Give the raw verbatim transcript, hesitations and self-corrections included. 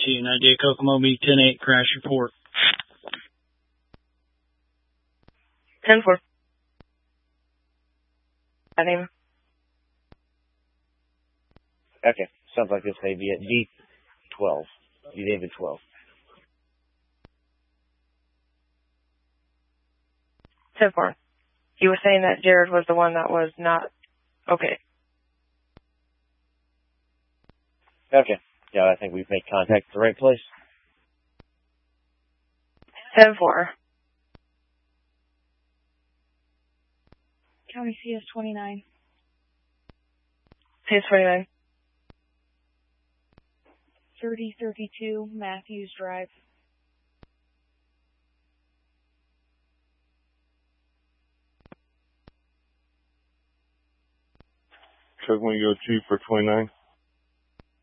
two, Nadia Kokomo B ten eight, crash report. ten four. Name. Okay, sounds like this may be at D twelve. D David twelve. ten four. You were saying that Jared was the one that was not okay. Okay. Yeah, I think we've made contact at the right place. ten four. County C S twenty-nine. C S twenty-nine. thirty thirty-two Matthews Drive. Chuck, want to go two for twenty-nine?